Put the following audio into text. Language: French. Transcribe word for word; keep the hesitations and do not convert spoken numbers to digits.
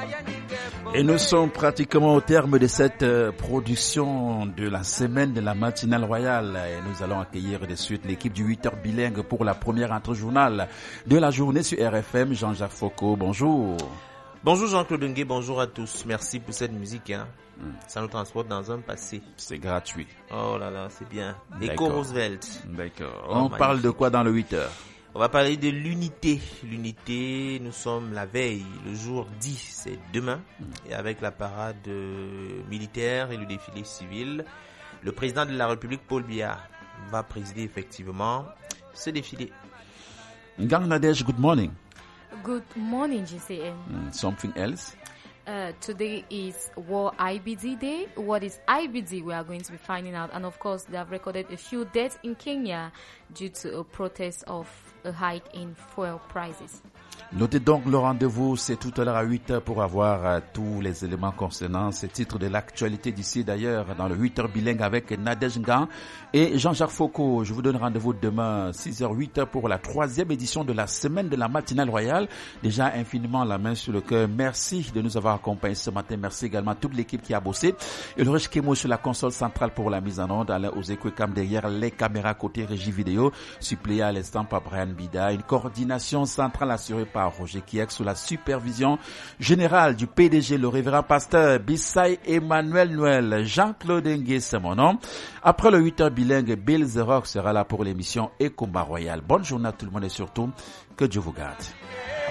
Et nous sommes pratiquement au terme de cette euh, production de la semaine de la matinale royale. Et nous allons accueillir de suite l'équipe du huit heures bilingue pour la première entre-journal de la journée sur R F M. Jean-Jacques Foucault, bonjour. Bonjour Jean-Claude Ngué, bonjour à tous. Merci pour cette musique. Hein. Mm. Ça nous transporte dans un passé. C'est gratuit. Oh là là, c'est bien. Éco Roosevelt. D'accord. Oh, On magnifique. Parle de quoi dans le huit heures? On va parler de l'unité. L'unité, nous sommes la veille, le jour dit, c'est demain. Mm. Et avec la parade militaire et le défilé civil, le président de la République, Paul Biya, va présider effectivement ce défilé. Bangladesh, good morning. Good morning, G C N. Mm, something else? Uh, today is World I B D Day. What is I B D? We are going to be finding out. And of course, they have recorded a few deaths in Kenya due to a protest of a hike in fuel prices. Notez donc le rendez-vous, c'est tout à l'heure à huit heures pour avoir euh, tous les éléments concernant ce titre de l'actualité d'ici d'ailleurs dans le huit heures bilingue avec Nadège Ngan et Jean-Jacques Foucault. Je vous donne rendez-vous demain six heures huit heures pour la troisième édition de la semaine de la matinale royale. Déjà infiniment la main sur le cœur. Merci de nous avoir accompagnés ce matin. Merci également à toute l'équipe qui a bossé. Et le Rich Kemo sur la console centrale pour la mise en onde, Alain Ozekwekam derrière les caméras côté régie vidéo, suppléé à l'instant par Brian Bida. Une coordination centrale assurée par Roger Kiek sous la supervision générale du P D G, le révérend pasteur Bissay Emmanuel Noël. Jean-Claude Ngué, c'est mon nom. Après le huit heures bilingue, Bill The Rock sera là pour l'émission Ekomba Royal. Bonne journée à tout le monde et surtout, que Dieu vous garde.